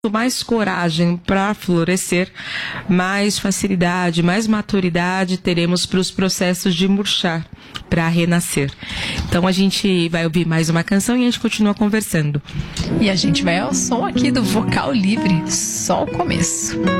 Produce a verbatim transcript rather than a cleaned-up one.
mais coragem para florescer, mais facilidade, mais maturidade teremos para os processos de murchar, para renascer. Então a gente vai ouvir mais uma canção e a gente continua conversando. E a gente vai ao som aqui do Vocal Livre, só o começo.